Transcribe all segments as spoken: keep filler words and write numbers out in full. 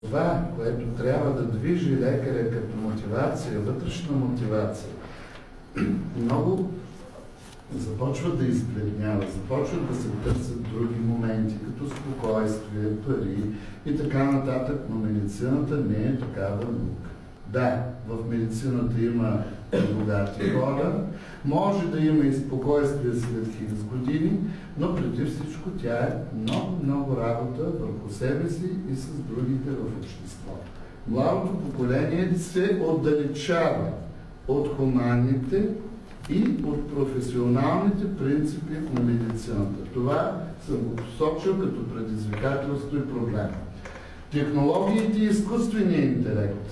Това, което трябва да движи лекаря като мотивация, вътрешна мотивация, много започва да избледнява, започват да се търсят други моменти, като спокойствие, пари и така нататък, но медицината не е такава наука. Да, в медицината има богати хора, може да има и спокойствие след хиляди години, но преди всичко тя е много, много работа върху себе си и с другите в обществото. Младото поколение се отдалечава от хуманните и от професионалните принципи на медицината. Това съм го посочил като предизвикателство и проблем. Технологиите и изкуственият интелект.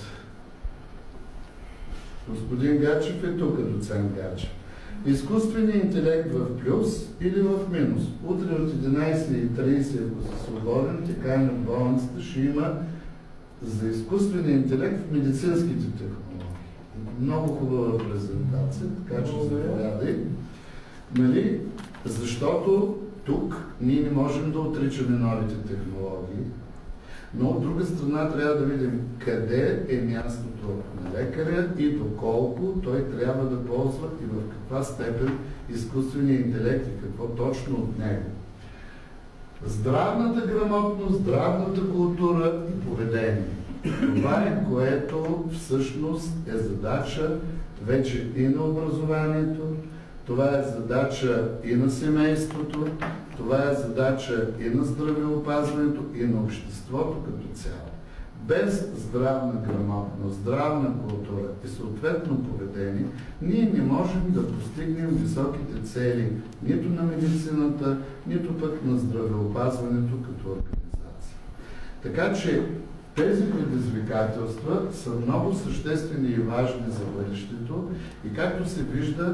Господин Гачев е тук, доцент Гачев. Изкуственият интелект в плюс или в минус. Утре от единайсет и трийсет, ако са свободен, така на болницата ще има за изкуствения интелект в медицинските технологии. Много хубава презентация, така че заповядай. Нали? Защото тук ние не можем да отричаме новите технологии, но от друга страна трябва да видим къде е мястото на лекаря и доколко той трябва да ползва и в каква степен изкуственият интелект и какво точно от него. Здравната грамотност, здравната култура и поведение. Това е, което всъщност е задача вече и на образованието, това е задача и на семейството, това е задача и на здравеопазването, и на обществото като цяло. Без здравна грамотност, здравна култура и съответно поведение, ние не можем да постигнем високите цели нито на медицината, нито пък на здравеопазването като организация. Така че тези предизвикателства са много съществени и важни за бъдещето и както се вижда,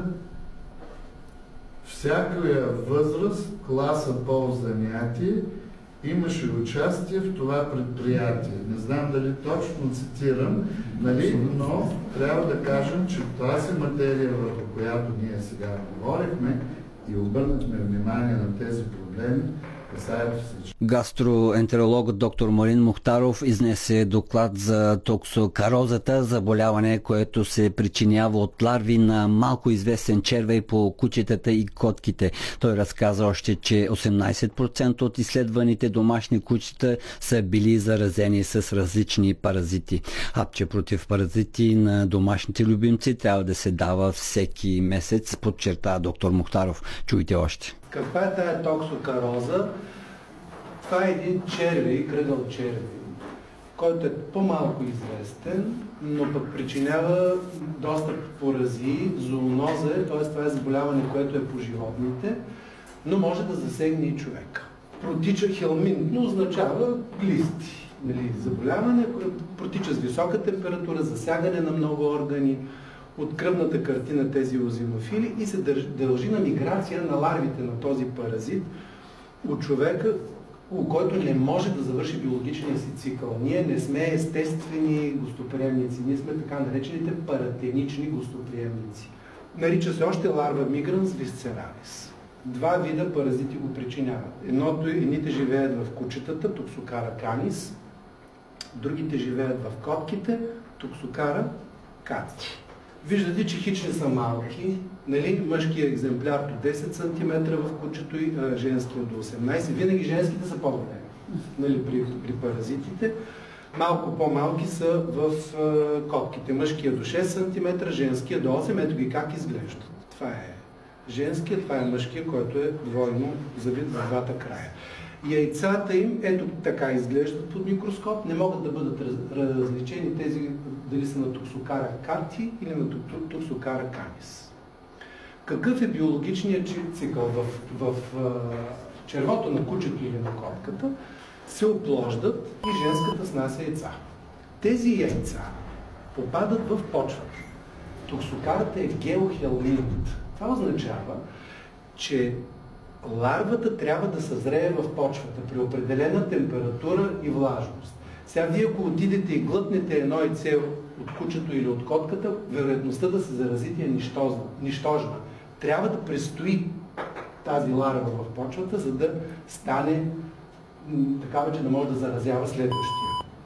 всяка възраст, класа, пол, занятие имаше участие в това предприятие. Не знам дали точно цитирам, нали, но трябва да кажем, че тази материя, върху която ние сега говорихме и обърнахме внимание на тези проблеми, касаят всички. Гастроентерологът доктор Марин Мухтаров изнесе доклад за токсокарозата, заболяване, което се причинява от ларви на малко известен червей по кучетата и котките. Той разказа още, че осемнайсет процента от изследваните домашни кучета са били заразени с различни паразити. Хапче против паразити на домашните любимци трябва да се дава всеки месец, подчерта доктор Мухтаров. Чуйте още. Каква е тая токсокароза? Това е един червей, кръгъл червей, който е по-малко известен, но пък причинява доста поразии, зооноза е, т.е. това е заболяване, което е по животните, но може да засегне и човека. Протича хелминтно, означава глисти. Нали, заболяване, протича с висока температура, засягане на много органи, от кръвната картина тези озинофили и се дължи на миграция на ларвите на този паразит от човека, у който не може да завърши биологичния си цикъл. Ние не сме естествени гостоприемници, ние сме така наречените паратенични гостоприемници. Нарича се още ларва мигранс висцералис. Два вида паразити го причиняват. Едното, едните живеят в кучетата, токсокара канис, другите живеят в котките, токсокара кати. Виждате, че хични са малки, нали? Мъжкият екземпляр до десет сантиметра в кучето и а, женския до осемнайсет. Винаги женските са по-големи, нали? при, при паразитите. Малко по-малки са в а, котките. Мъжкият до шест сантиметра, женския до осем. Ето ги как изглеждат. Това е женския, това е мъжкия, който е двойно завит в двата края. Яйцата им, ето така изглеждат под микроскоп, не могат да бъдат раз, различени тези дали са на токсокара кати или на токсокара канис. Какъв е биологичният цикъл? В, в, в червото на кучето или на котката се оплождат и женската снася яйца. Тези яйца попадат в почвата. Токсокарата е геохелминт. Това означава, че ларвата трябва да съзрее в почвата при определена температура и влажност. Сега вие, ако отидете и глътнете едно яйце от кучето или от котката, вероятността да се заразите е нищожна. Трябва да престои тази ларва в почвата, за да стане такава, че да може да заразява следващия.